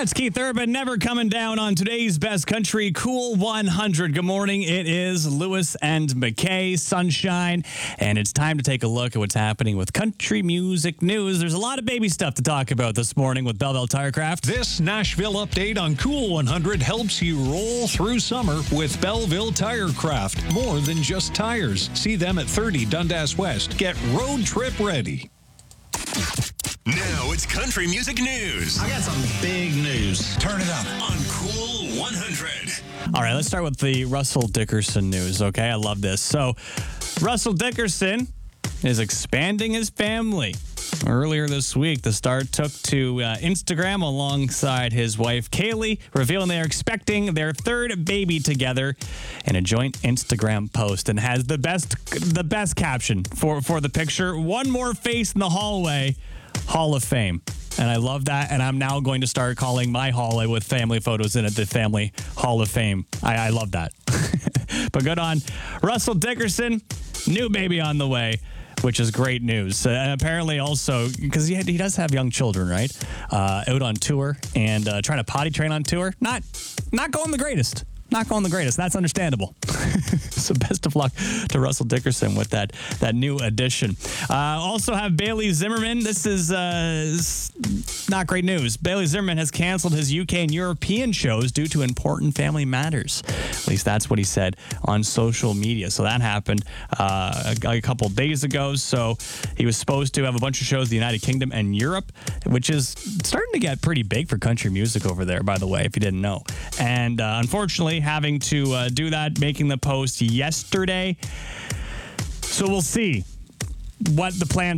That's Keith Urban, never coming down on today's Best Country Cool 100. Good morning. It is Lewis and McKay, Sunshine, and it's time to take a look at what's happening with country music news. There's a lot of baby stuff to talk about this morning with Belleville Tirecraft. This Nashville update on Cool 100 helps you roll through summer with Belleville Tirecraft. More than just tires. See them at 30 Dundas West. Get road trip ready. Now it's country music news. I got some big news. Turn it up. On Cool 100. All right, let's start with the Russell Dickerson news, okay? I love this. So, Russell Dickerson is expanding his family. Earlier this week, the star took to Instagram alongside his wife, Kaylee, revealing they are expecting their third baby together in a joint Instagram post, and has the best caption for the picture: "One more face in the hallway, Hall of Fame." And I love that, and I'm now going to start calling my hallway with family photos in it the Family Hall of Fame. I love that. But good on Russell Dickerson, new baby on the way, which is great news. And apparently also, because he does have young children, right? Out on tour and trying to potty train on tour. Not going the greatest. Not going the greatest. That's understandable. So best of luck to Russell Dickerson with that new addition. Also have Bailey Zimmerman. This is not great news. Bailey Zimmerman has canceled his UK and European shows due to important family matters. At least that's what he said on social media. So that happened a couple days ago. So he was supposed to have a bunch of shows in the United Kingdom and Europe, which is starting to get pretty big for country music over there, by the way, if you didn't know. And unfortunately, having to do that, making the post yesterday. So we'll see what the plan